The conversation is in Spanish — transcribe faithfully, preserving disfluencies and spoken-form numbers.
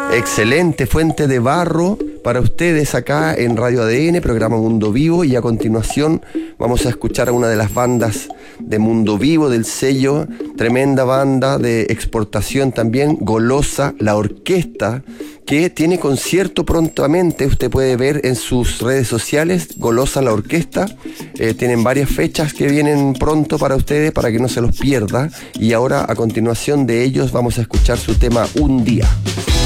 Excelente fuente de barro para ustedes acá en Radio A D N, programa Mundo Vivo, y a continuación vamos a escuchar a una de las bandas de Mundo Vivo, del sello, tremenda banda de exportación también, Golosa, la orquesta, que tiene concierto prontamente. Usted puede ver en sus redes sociales, Golosa, la orquesta. Eh, tienen varias fechas que vienen pronto para ustedes, para que no se los pierda. Y ahora, a continuación de ellos, vamos a escuchar su tema Un Día.